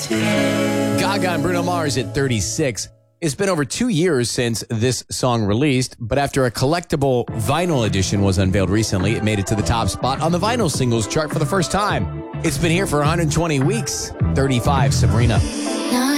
Gaga and Bruno Mars at 36. It's been over 2 years since this song released, but after a collectible vinyl edition was unveiled recently, it made it to the top spot on the vinyl singles chart for the first time. It's been here for 120 weeks. 35, Sabrina.